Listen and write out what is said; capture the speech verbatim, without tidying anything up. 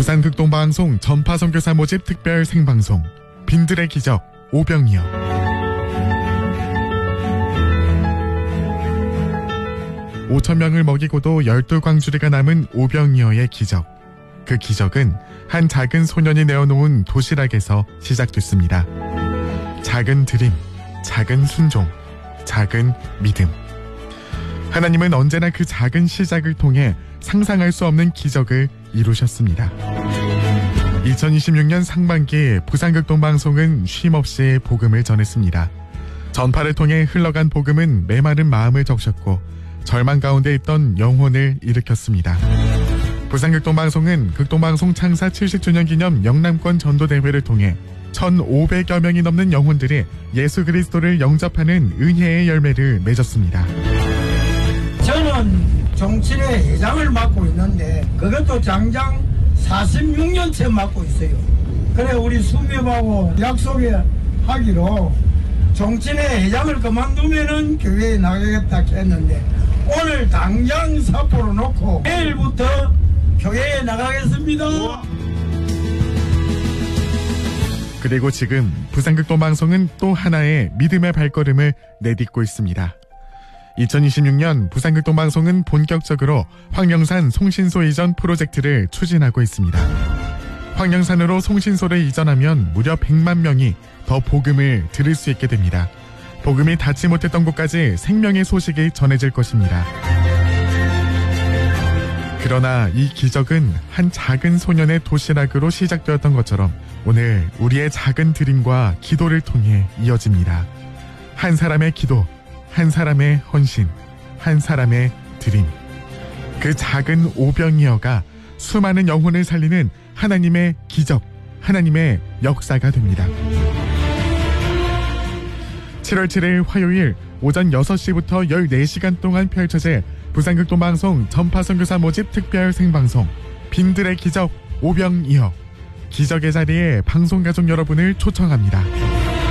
부산극동방송 전파선교사 모집 특별 생방송 빈들의 기적 오병이어. 오천 명을 먹이고도 열두 광주리가 남은 오병이어의 기적. 그 기적은 한 작은 소년이 내어놓은 도시락에서 시작됐습니다. 작은 드림, 작은 순종, 작은 믿음. 하나님은 언제나 그 작은 시작을 통해 상상할 수 없는 기적을 이루셨습니다. 이천이십육 년 상반기 부산극동방송은 쉼없이 복음을 전했습니다. 전파를 통해 흘러간 복음은 메마른 마음을 적셨고 절망 가운데 있던 영혼을 일으켰습니다. 부산극동방송은 극동방송 창사 칠십 주년 기념 영남권 전도대회를 통해 천오백여 명이 넘는 영혼들이 예수 그리스도를 영접하는 은혜의 열매를 맺었습니다. 저는 정치의 회장을 맡고 있는데 그것도 장장 사십육 년째 맡고 있어요. 그래 우리 수명하고 약속에 하기로 정치의 회장을 그만두면은 교회에 나가겠다 했는데 오늘 당장 사포로 놓고 내일부터 교회에 나가겠습니다. 그리고 지금 부산극동방송은 또 하나의 믿음의 발걸음을 내딛고 있습니다. 이천이십육 년 부산극동방송은 본격적으로 황령산 송신소 이전 프로젝트를 추진하고 있습니다. 황령산으로 송신소를 이전하면 무려 백만 명이 더 복음을 들을 수 있게 됩니다. 복음이 닿지 못했던 곳까지 생명의 소식이 전해질 것입니다. 그러나 이 기적은 한 작은 소년의 도시락으로 시작되었던 것처럼 오늘 우리의 작은 드림과 기도를 통해 이어집니다. 한 사람의 기도, 한 사람의 헌신, 한 사람의 드림. 그 작은 오병이어가 수많은 영혼을 살리는 하나님의 기적, 하나님의 역사가 됩니다. 칠월 칠일 화요일 오전 여섯 시부터 열네 시간 동안 펼쳐질 부산극동방송 전파선교사 모집 특별 생방송 빈들의 기적 오병이어. 기적의 자리에 방송가족 여러분을 초청합니다.